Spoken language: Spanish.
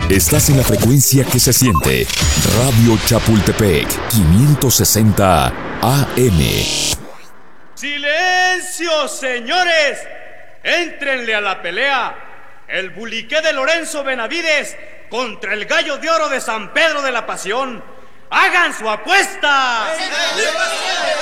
Estás en la frecuencia que se siente. Radio Chapultepec, 560 AM. ¡Silencio, señores! ¡Éntrenle a la pelea! El buliqué de Lorenzo Benavides contra el gallo de oro de San Pedro de la Pasión. ¡Hagan su apuesta!